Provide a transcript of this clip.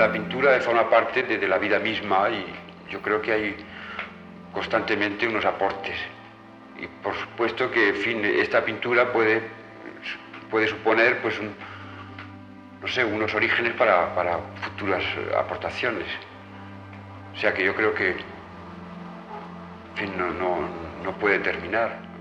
la pintura forma parte de la vida misma y yo creo que hay constantemente unos aportes. Y por supuesto que, en fin, esta pintura puede suponer, pues, no sé, unos orígenes para futuras aportaciones. O sea que yo creo que, en fin, no puede terminar.